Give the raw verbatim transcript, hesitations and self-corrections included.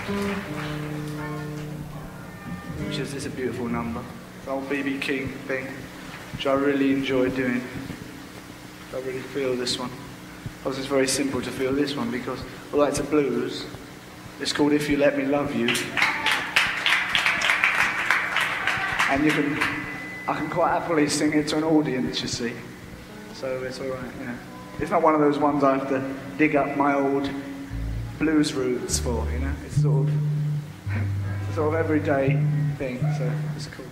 which is, is a beautiful number. The old B B King thing, which I really enjoy doing. I really feel this one. Because it's very simple to feel this one, because although it's a blues, it's called If You Let Me Love You. And you can, I can quite happily sing it to an audience, you see. So it's all right, you know. It's not one of those ones I have to dig up my old blues roots for, you know. It's sort of, it's sort of everyday thing, so it's cool.